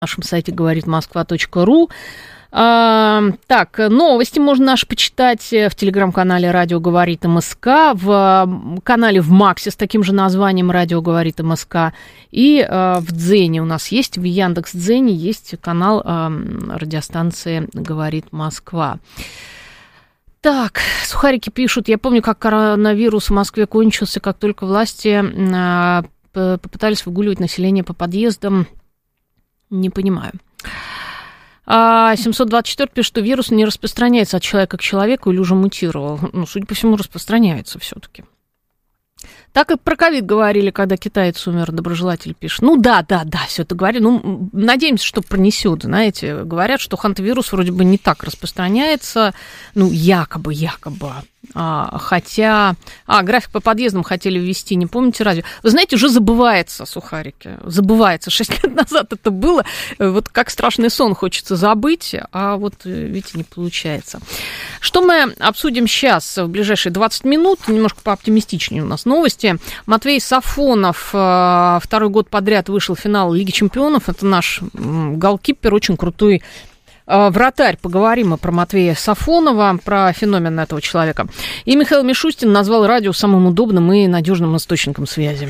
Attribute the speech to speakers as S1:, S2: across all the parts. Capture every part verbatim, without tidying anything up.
S1: нашем сайте говорит москва точка ру. А, так, новости можно наши почитать в телеграм-канале «Радио говорит МСК», в канале в Максе с таким же названием «Радио говорит МСК», и а, в Дзене у нас есть, в Яндекс.Дзене есть канал а, радиостанции «Говорит Москва». Так, сухарики пишут, я помню, как коронавирус в Москве кончился, как только власти а, попытались выгуливать население по подъездам. Не понимаю. А семьсот двадцать четыре пишет, что вирус не распространяется от человека к человеку или уже мутировал. Ну, судя по всему, распространяется все-таки. Так и про ковид говорили, когда китаец умер, доброжелатель пишет. Ну да, да, да, все это говорили. Ну, надеемся, что пронесет, знаете. Говорят, что хантавирус вроде бы не так распространяется. Ну, якобы, якобы. А, хотя... А, график по подъездам хотели ввести, не помните радио? Вы знаете, уже забывается, сухарики. Забывается. Шесть лет назад это было. Вот как страшный сон хочется забыть, а вот, видите, не получается. Что мы обсудим сейчас в ближайшие двадцать минут? Немножко пооптимистичнее у нас новости. Матвей Сафонов второй год подряд вышел в финал Лиги Чемпионов. Это наш голкипер, очень крутой вратарь. Поговорим мы про Матвея Сафонова, про феномен этого человека. И Михаил Мишустин назвал радио самым удобным и надежным источником связи.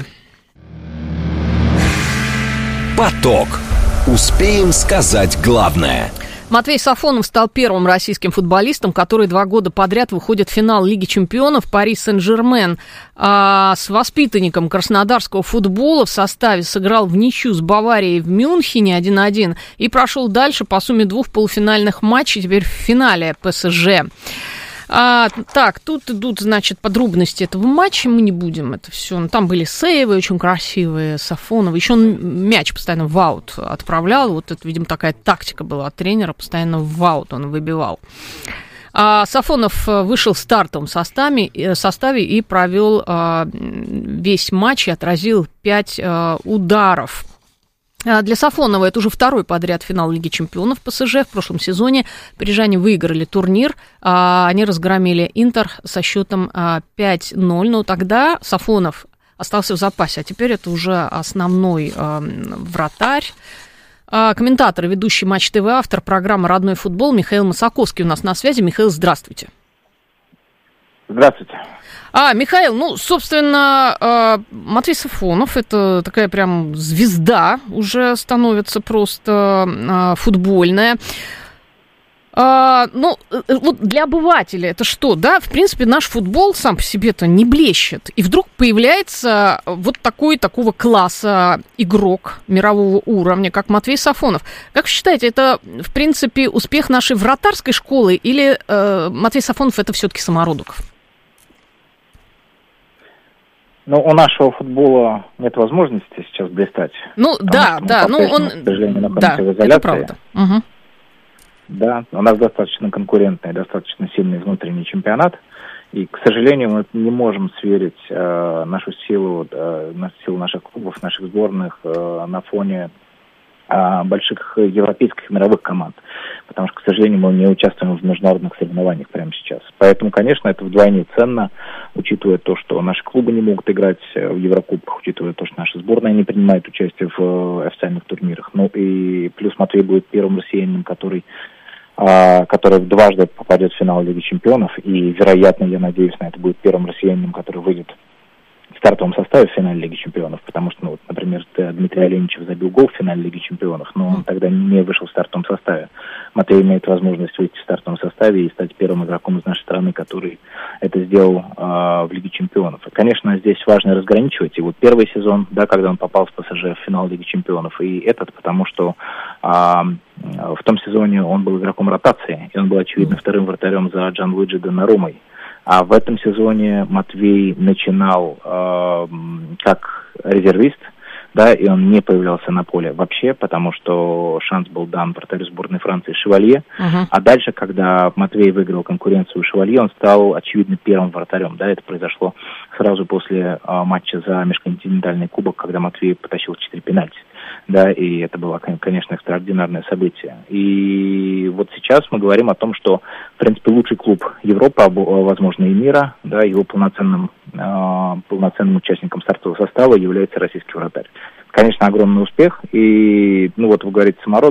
S2: Поток. Успеем сказать главное.
S1: Матвей Сафонов стал первым российским футболистом, который два года подряд выходит в финал Лиги Чемпионов. Пари Сен-Жермен а, с воспитанником краснодарского футбола в составе сыграл в ничью с Баварией в Мюнхене один один и прошел дальше по сумме двух полуфинальных матчей, теперь в финале ПСЖ. А, так, тут идут, значит, подробности этого матча, мы не будем это все. Там были сейвы очень красивые, Сафонова. Еще он мяч постоянно в аут отправлял. Вот это, видимо, такая тактика была от тренера, постоянно в аут он выбивал. А Сафонов вышел в стартовом составе, составе и провел а, весь матч и отразил пять а, ударов. Для Сафонова это уже второй подряд финал Лиги Чемпионов ПСЖ. В прошлом сезоне парижане выиграли турнир. Они разгромили Интер со счетом пять ноль. Но тогда Сафонов остался в запасе. А теперь это уже основной вратарь. Комментатор и ведущий Матч ТВ, автор программы «Родной футбол» Михаил Масаковский у нас на связи. Михаил, здравствуйте.
S3: Здравствуйте.
S1: А, Михаил, ну, собственно, Матвей Сафонов, это такая прям звезда уже становится просто футбольная. Ну, вот для обывателя это что, да? В принципе, наш футбол сам по себе-то не блещет. И вдруг появляется вот такой, такого класса игрок мирового уровня, как Матвей Сафонов. Как вы считаете, это, в принципе, успех нашей вратарской школы или э, Матвей Сафонов это все-таки Самородоков?
S3: Ну, у нашего футбола нет возможности сейчас блистать.
S1: Ну, да,
S3: что,
S1: да.
S3: Ну, он, к сожалению, находится
S1: да,
S3: в изоляции.
S1: это правда. Угу.
S3: Да, у нас достаточно конкурентный, достаточно сильный внутренний чемпионат. И, к сожалению, мы не можем сверить э, нашу силу, э, силу наших клубов, наших сборных э, на фоне э, больших европейских мировых команд. Потому что, к сожалению, мы не участвуем в международных соревнованиях прямо сейчас. Поэтому, конечно, это вдвойне ценно, учитывая то, что наши клубы не могут играть в Еврокубках, учитывая то, что наша сборная не принимает участие в официальных турнирах. Ну и плюс Матвей будет первым россиянином, который, а, который дважды попадет в финал Лиги Чемпионов. И, вероятно, я надеюсь, на это будет первым россиянином, который выйдет в стартовом составе в финале Лиги Чемпионов, потому что, ну, вот, например, Дмитрий Оленичев забил гол в финале Лиги Чемпионов, но он тогда не вышел в стартовом составе. Матвей имеет возможность выйти в стартовом составе и стать первым игроком из нашей страны, который это сделал э, в Лиге Чемпионов. И, конечно, здесь важно разграничивать. И вот первый сезон, да, когда он попал в ПСЖ в финал Лиги Чемпионов, и этот, потому что э, в том сезоне он был игроком ротации, и он был, очевидно, вторым вратарем за Джанлуиджи Доннаруммой. А в этом сезоне Матвей начинал э, как резервист, да, и он не появлялся на поле вообще, потому что шанс был дан вратарю сборной Франции Шевалье. Uh-huh. А дальше, когда Матвей выиграл конкуренцию Шевалье, он стал, очевидно, первым вратарем. Да, это произошло сразу после э, матча за межконтинентальный кубок, когда Матвей потащил четыре пенальти. Да, и это было, конечно, экстраординарное событие. И вот сейчас мы говорим о том, что, в принципе, лучший клуб Европы, возможно, и мира, да, его полноценным, э, полноценным участником стартового состава является российский вратарь. конечно, огромный успех. И, ну вот вы говорите,